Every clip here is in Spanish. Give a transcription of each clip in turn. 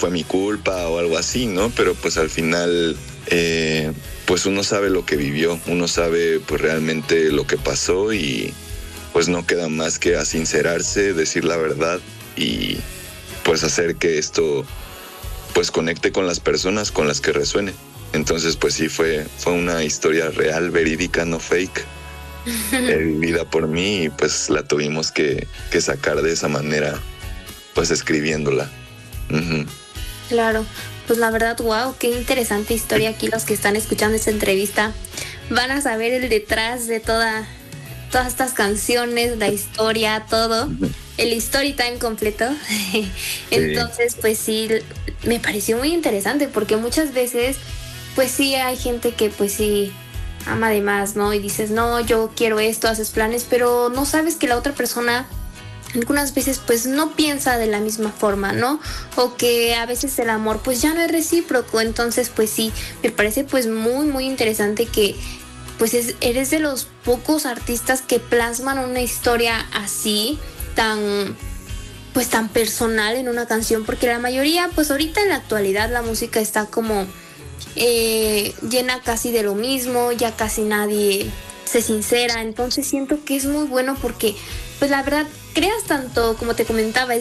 fue mi culpa o algo así, ¿no? Pero pues al final, pues uno sabe lo que vivió, uno sabe pues realmente lo que pasó y pues no queda más que a sincerarse, decir la verdad y pues hacer que esto pues conecte con las personas con las que resuene. Entonces pues sí, fue una historia real, verídica, no fake, vivida por mí y pues la tuvimos que sacar de esa manera, pues escribiendola. Uh-huh. Claro, pues la verdad, wow, qué interesante historia. Aquí los que están escuchando esta entrevista van a saber el detrás de todas estas canciones, la historia, todo, el story time completo. Entonces, pues sí, me pareció muy interesante porque muchas veces, pues sí, hay gente que pues sí ama de más, ¿no? Y dices, no, yo quiero esto, haces planes, pero no sabes que la otra persona algunas veces pues no piensa de la misma forma, ¿no? O que a veces el amor pues ya no es recíproco. Entonces pues sí, me parece pues muy muy interesante que pues eres de los pocos artistas que plasman una historia así, tan personal en una canción, porque la mayoría pues ahorita en la actualidad la música está como llena casi de lo mismo, ya casi nadie se sincera. Entonces siento que es muy bueno porque pues la verdad creas tanto, como te comentaba,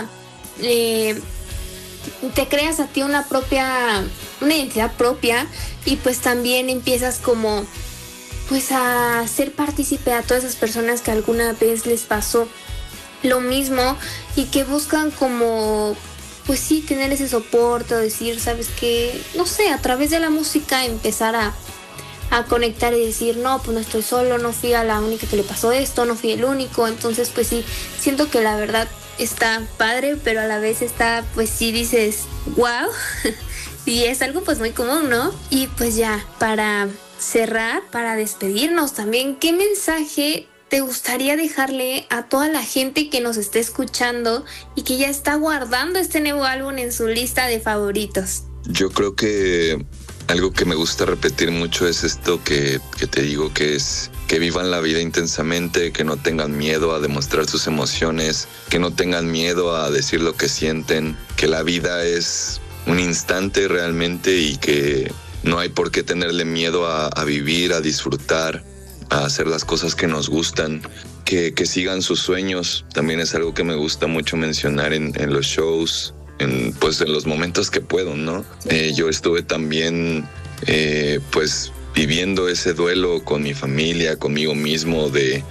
te creas a ti una identidad propia y pues también empiezas como pues a ser partícipe a todas esas personas que alguna vez les pasó lo mismo y que buscan como pues sí tener ese soporte o decir, ¿sabes qué? No sé, a través de la música empezar a conectar y decir, no, pues no estoy solo, no fui a la única que le pasó esto, no fui el único. Entonces pues sí, siento que la verdad está padre, pero a la vez está, pues sí dices, wow, y es algo pues muy común, ¿no? Y pues ya, para cerrar, para despedirnos también, ¿qué mensaje te gustaría dejarle a toda la gente que nos esté escuchando y que ya está guardando este nuevo álbum en su lista de favoritos? Yo creo que algo que me gusta repetir mucho es esto que te digo, que es que vivan la vida intensamente, que no tengan miedo a demostrar sus emociones, que no tengan miedo a decir lo que sienten, que la vida es un instante realmente y que no hay por qué tenerle miedo a vivir, a disfrutar, a hacer las cosas que nos gustan, que sigan sus sueños. También es algo que me gusta mucho mencionar en los shows, en los momentos que puedo, ¿no? Yo estuve también pues viviendo ese duelo con mi familia, conmigo mismo, de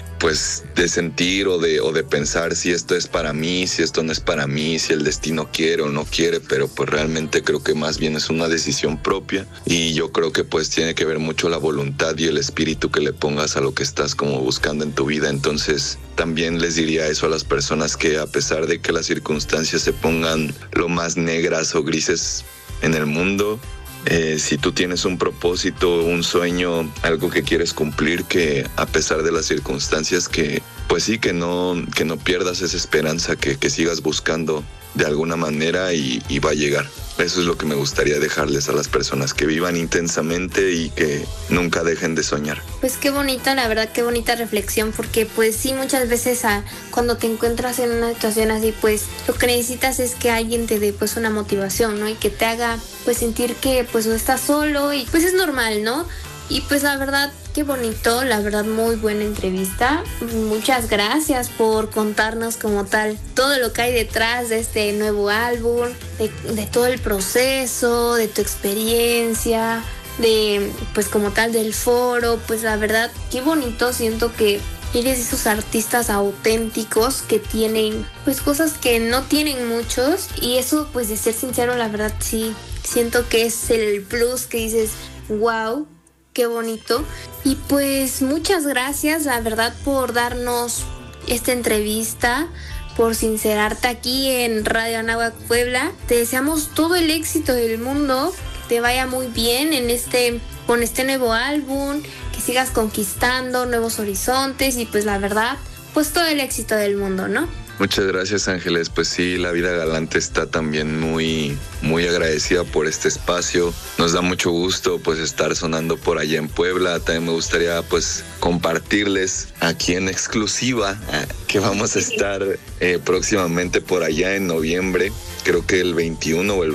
sentir o de pensar si esto es para mí, si esto no es para mí, si el destino quiere o no quiere, pero pues realmente creo que más bien es una decisión propia y yo creo que pues tiene que ver mucho la voluntad y el espíritu que le pongas a lo que estás como buscando en tu vida. Entonces también les diría eso a las personas, que a pesar de que las circunstancias se pongan lo más negras o grises en el mundo, si tú tienes un propósito, un sueño, algo que quieres cumplir, que a pesar de las circunstancias, que pues sí, que no pierdas esa esperanza, que sigas buscando de alguna manera y va a llegar. Eso es lo que me gustaría dejarles a las personas, que vivan intensamente y que nunca dejen de soñar. Pues qué bonita, la verdad, qué bonita reflexión, porque pues sí, muchas veces cuando te encuentras en una situación así, pues lo que necesitas es que alguien te dé pues una motivación, ¿no? Y que te haga pues sentir que pues no estás solo y pues es normal, ¿no? Y pues la verdad, qué bonito, la verdad, muy buena entrevista. Muchas gracias por contarnos como tal todo lo que hay detrás de este nuevo álbum, de todo el proceso, de tu experiencia, de pues como tal del foro. Pues la verdad, qué bonito, siento que eres esos artistas auténticos que tienen pues cosas que no tienen muchos, y eso pues de ser sincero, la verdad sí, siento que es el plus que dices, wow, qué bonito. Y pues muchas gracias, la verdad, por darnos esta entrevista, por sincerarte aquí en Radio Anáhuac Puebla. Te deseamos todo el éxito del mundo, que te vaya muy bien con este nuevo álbum, que sigas conquistando nuevos horizontes y pues la verdad, pues todo el éxito del mundo, ¿no? Muchas gracias, Ángeles. Pues sí, La Vida Galante está también muy, muy agradecida por este espacio. Nos da mucho gusto pues estar sonando por allá en Puebla. También me gustaría pues compartirles aquí en exclusiva que vamos a estar próximamente por allá en noviembre. Creo que el 21 o el